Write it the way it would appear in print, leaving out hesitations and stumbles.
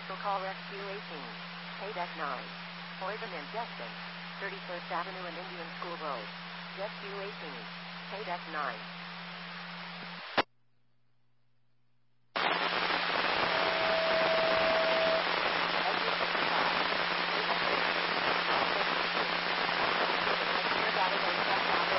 Special Call Rescue 18. Paydeck 9. Poison ingestion. 31st Avenue and Indian School Road. Rescue 18. Paydeck 9.